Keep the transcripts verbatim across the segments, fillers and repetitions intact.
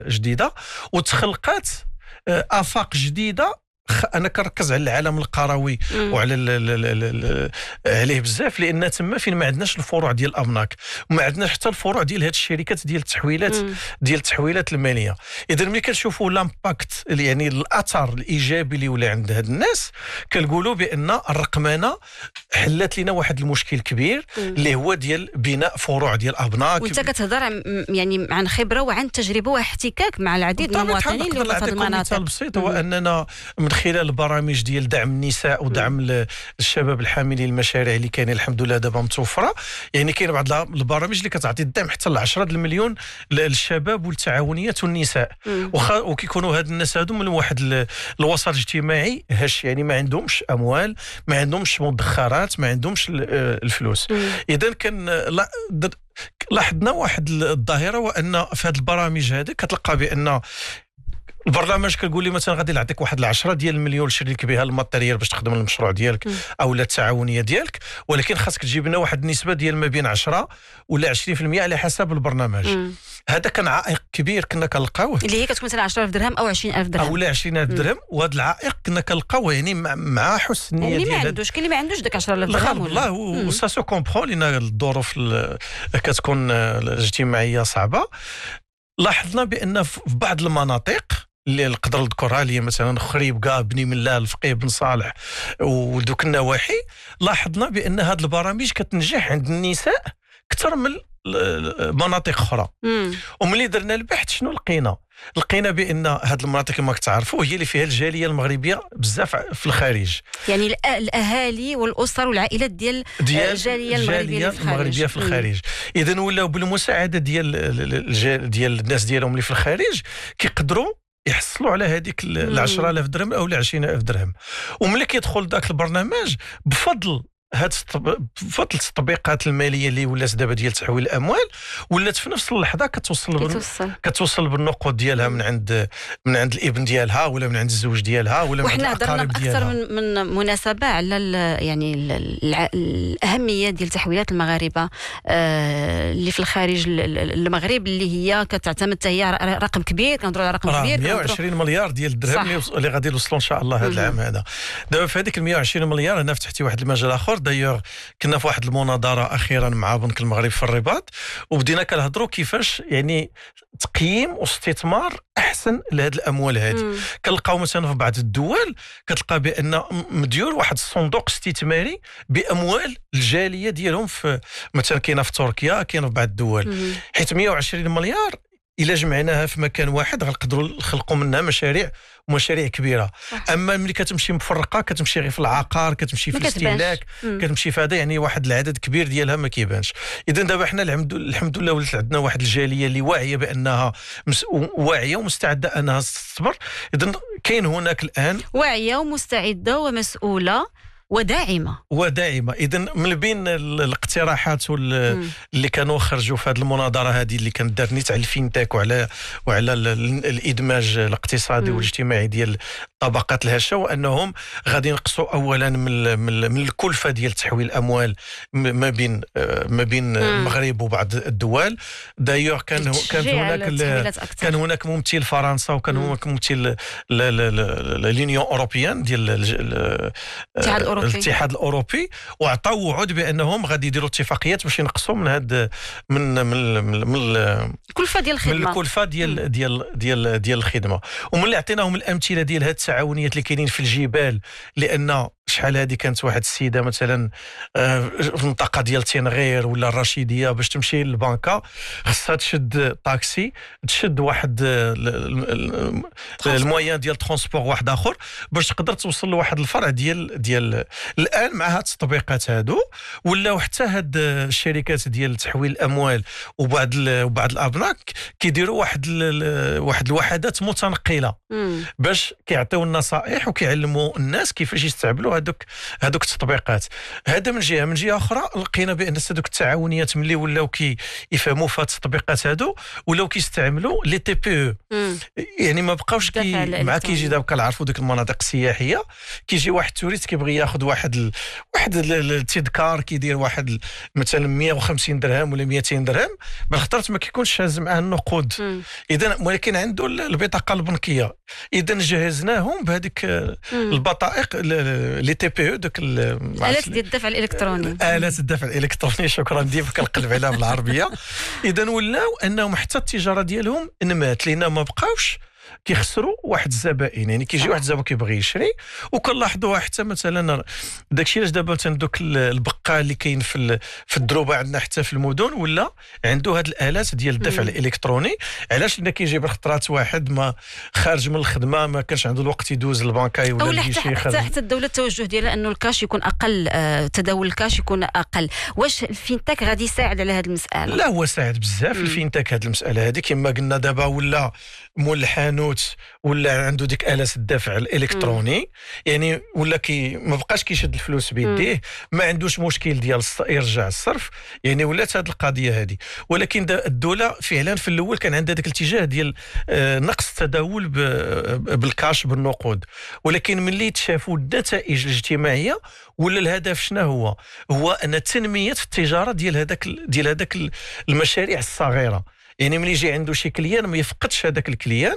جديده وتخلقات افاق جديده. انا كنركز على العالم القروي وعلى ال ال ال ال عليه بزاف، لان تما فين ما عندناش الفروع ديال الابناك وما عندناش حتى الفروع ديال هاد الشركات ديال التحويلات مم. ديال التحويلات الماليه. اذا ملي كنشوفوا لامباكت يعني الاثر الايجابي اللي ولا عند هاد الناس، كنقولوا بان الرقمنه حلت لنا واحد المشكل كبير اللي هو ديال بناء فروع ديال الابناك. وانت كتهضر يعني عن خبره وعن تجربه واحتكاك مع العديد من المواطنين اللي في هذه المناطق. مثال بسيط هو اننا من خلال البرامج ديال دعم النساء ودعم الشباب الحاملين المشاريع اللي كاينين الحمد لله دابا متوفره، يعني كاين بعض البرامج اللي كتعطي الدعم حتى ل عشرة المليون للشباب والتعاونيات والنساء، وكيكونوا هاد الناس هادو من واحد الوسط الاجتماعي هش، يعني ما عندهمش اموال، ما عندهمش مدخرات، ما عندهمش الفلوس. اذا كان لاحظنا واحد الظاهره، وان في هاد البرامج هذه كتلقى بان البرنامج كنقول لي مثلا غادي نعطيك واحد العشرة ديال المليون شريك بها الماتيريال باش تخدم المشروع ديالك م. او لا التعاونيه ديالك، ولكن خاصك تجيب لنا واحد النسبه ديال ما بين عشرة ولا عشرين بالمئة على حسب البرنامج. م. هذا كان عائق كبير كنا كنلقاوه، اللي هي كتكون مثلا عشرة آلاف درهم او عشرين ألف درهم او لا عشرين ألف درهم. وهذا العائق كنا كنلقاوه يعني مع حسن النيه اللي ما عندوش، كاين اللي ما عندوش داك عشرة آلاف درهم والله، وسا سو كومبرون لان الظروف كتكون الاجتماعيه صعبه. لاحظنا بان في بعض المناطق اللي نقدر نذكرها اللي مثلا خريبكا، بني ملال، الفقيه بن صالح ودوك النواحي، لاحظنا بان هذه البرامج كتنجح عند النساء اكثر من مناطق اخرى. وملي درنا البحث شنو لقينا؟ لقينا بان هذه المناطق كما كتعرفوا هي اللي فيها الجاليه المغربيه بزاف في الخارج، يعني الاهالي والاسر والعائلات ديال الجاليه المغربيه في الخارج, المغربية في الخارج. اذا ولاو بالمساعده ديال ديال الناس ديالهم اللي في الخارج كيقدروا يحصلوا على هذيك ال عشرة آلاف درهم او ل عشرين ألف درهم. وملي كيدخل ذاك البرنامج بفضل هاد بفضل التطبيقات الماليه اللي ولات دابا ديال تحويل الاموال، ولات في نفس اللحظه كتوصل كتوصل, كتوصل بالنقود ديالها من عند من عند الابن ديالها ولا من عند الزوج ديالها ولا من عند الاقارب ديالها. وحنا هضرنا اكثر من مناسبه على يعني الاهميه ديال تحويلات المغاربه اللي في الخارج المغرب، اللي هي كتعتمد حتى هي رقم كبير، كنهضروا على رقم كبير، مئة وعشرين مليار ديال الدرهم اللي غادي يوصلوا ان شاء الله هذا العام هذا. دابا في هذيك مئة وعشرين مليار انا فتحتي واحد المجال اخر. دايوغ كنا في واحد المناظره اخيرا مع بنك المغرب في الرباط، وبدينا كنهضروا كيفاش يعني تقييم واستثمار احسن لهذه الاموال هذه. كنلقاو مثلا في بعض الدول كتلقى بان مديور واحد الصندوق استثماري باموال الجاليه ديالهم، في مثلا كاينه في تركيا، كاينه في بعض الدول، حيت مئة وعشرين مليار الا جمعناها في مكان واحد غنقدروا نخلقوا منها مشاريع ومشاريع كبيره. اما ملي كتمشي مفرقه كتمشي غير في العقار، كتمشي في الاستهلاك، كتمشي في هذا، يعني واحد العدد كبير ديالها ما كيبانش. اذا دابا حنا الحمد لله ولات عندنا واحد الجاليه اللي واعيه بانها مس... واعيه ومستعده انها تستثمر. اذا كاين هناك الان واعيه ومستعده ومسؤوله وداعمه وداعمه. اذا من بين الاقتراحات اللي كانوا خرجوا في هذه المناظره هذه اللي كانت دارت نيت على الفينتك وعلى وعلى الادماج الاقتصادي والاجتماعي ديال الطبقات الهشه، وانهم غادي ينقصوا اولا من من الكلفه ديال تحويل الاموال ما بين ما بين المغرب وبعض الدول. دايوغ كان كان هناك كان هناك ممثل فرنسا، وكان هناك ممثل لونيون اوروبيان ديال الاتحاد الاتحاد الاوروبي، وعطاو وعود بانهم غادي يديروا اتفاقيات باش ينقصوا من هاد من من من الكلفه ديال الخدمه من الكلفه ديال ديال ديال ديال الخدمه. وملي عطيناهم الامثله ديال هاد التعاونيات اللي كاينين في الجبال، لان شحال هذه كانت واحد السيده مثلا في المنطقه ديال تنغير ولا الرشيديه باش تمشي للبنكه خصها تشد طاكسي، تشد واحد المويان ديال ترونسبور واحد اخر باش تقدر توصل لواحد الفرع ديال ديال الان. مع هاد التطبيقات هادو ولاو حتى هاد الشركات ديال تحويل الاموال وبعض وبعض الابناك كيديروا واحد واحد الوحدات متنقله باش كيعطيو النصائح وكيعلموا الناس كيفاش يستعملوا هذوك هذوك التطبيقات. هذا من جهه. من جهه اخرى لقينا بان هذوك التعاونيات ملي ولاو كيفهموا في هاد التطبيقات هادو ولاو كيستعملوا لي تي بي او يعني ما بقاوش كي مع كيجي دابا كنعرفوا ديك المناطق السياحيه، كيجي واحد التوريست كيبغي ياخذ واحد ال... واحد التذكار كيدير واحد ال... مثلا مية وخمسين درهم ولا مئتين درهم، بالخطرات ما كيكونش شاز معاه النقود. اذا ولكن عنده البطاقه البنكيه، اذا جهزناهم بهذيك البطائق لي تي بي او، دوك الات ديال الدفع الالكتروني، الات الدفع الالكتروني. شكرا ديما كنقلب عليها بالعربيه. اذا ولاو انهم حتى التجاره ديالهم نمات، لان ما بقاوش كيخسروا واحد الزبائن. يعني كيجي واحد الزبون كيبغي يشري، وكنلاحظوها حتى مثلا داكشي علاش دابا تندوك البقال اللي كاين في في الدروبه عندنا حتى في المدن ولا عنده هاد الالات ديال الدفع الالكتروني. علاش؟ لان كيجي بالخطرات واحد ما خارج من الخدمه ما كانش عنده الوقت يدوز البنكاي ولا يجي شي حتى حتى الدوله التوجه ديالها انه الكاش يكون اقل، آه تداول الكاش يكون اقل. واش الفينتاك غادي يساعد على هذه المساله؟ لا، هو ساعد بزاف الفينتاك هذه المساله هذه. كما قلنا دابا ولا مول الحانوت ولا عنده ديك آلات الدفع الالكتروني، مم. يعني ولا كي ما بقاش كيشد الفلوس بيديه، ما عندوش مشكل ديال يرجع الصرف، يعني ولات هذه القضيه هذه. ولكن الدوله فعلا في الاول كان عندها ذاك الاتجاه ديال آه نقص التداول بالكاش بالنقود، ولكن ملي تشافوا النتائج الاجتماعيه ولا الهدف شنو هو؟ هو ان تنميه التجاره ديال هذاك ديال هذاك المشاريع الصغيره. يعني ملي يجي عنده شي كليان ما يفقدش هذاك الكليان.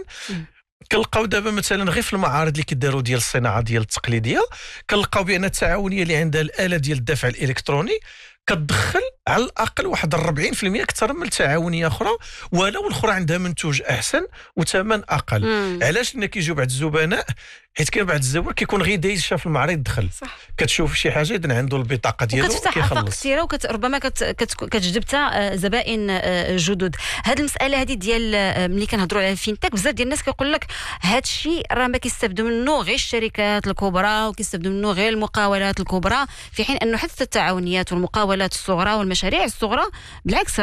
كنلقاو دابا مثلا غير في المعارض اللي كيداروا ديال الصناعه ديال التقليديه، كنلقاو بان التعاونيه اللي عندها الاله ديال الدفع الالكتروني كتدخل على الاقل واحد أربعين بالمئة اكثر من التعاونيه اخرى، ولو الاخرى عندها منتوج احسن وثمن اقل. مم. علاش؟ لان كيجيو بعض الزبناء، حيت كاين بعض الزوار كيكون غير دايز شاف المعرض دخل، صح. كتشوف شي حاجه اذا عنده البطاقه ديالو كيخلص، كتفتح افاق كثيره وربما كتجذب حتى زبائن جدد. هذه المساله هذه ديال ملي كنهضروا على الفينتك، بزاف ديال الناس كيقول لك هذا الشيء راه ما كيستافدوا منه غير الشركات الكبرى وكيستافدوا منه غير المقاولات الكبرى، في حين انه حتى التعاونيات والمقاولات الصغرى والمشاريع الصغرى بالعكس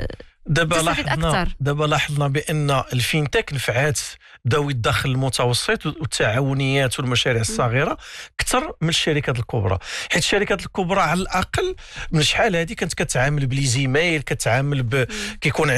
دابا لاحظنا دابا لاحظنا بان الفينتك نفعات ذوي الدخل المتوسط والتعاونيات والمشاريع الصغيره اكثر من الشركات الكبرى، حيت الشركات الكبرى على الاقل من شحال هذه كانت كتعامل بلي زيميل، كتعامل ب... كيكون